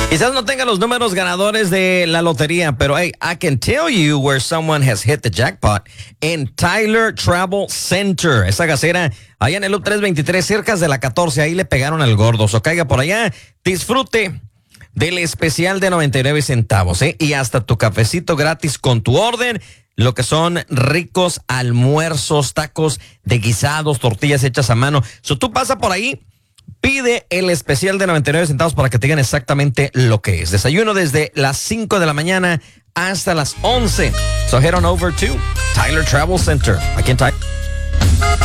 Quizás no tenga los números ganadores de la lotería, pero hey, I can tell you where someone has hit the jackpot en Tyler Travel Center. Esa gasera allá en el Loop 323, cerca de la 14, ahí le pegaron al gordo. So caiga por allá, disfrute del especial de 99 centavos, y hasta tu cafecito gratis con tu orden. Lo que son ricos almuerzos, tacos de guisados, tortillas hechas a mano. So tú pasa por ahí. Pide el especial de 99 centavos para que te digan exactamente lo que es. Desayuno desde las 5 de la mañana hasta las 11. So head on over to Tyler Travel Center. Aquí en Tyler.